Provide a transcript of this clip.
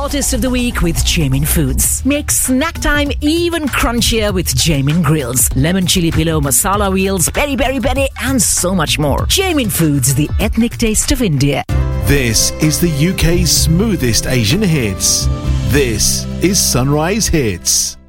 hottest of the week with Jamin Foods. Make snack time even crunchier with Jamin Grills, lemon chili pillow, masala wheels, peri peri peri, and so much more. Jamin Foods, the ethnic taste of India. This is the UK's smoothest Asian hits. This is Sunrise Hits.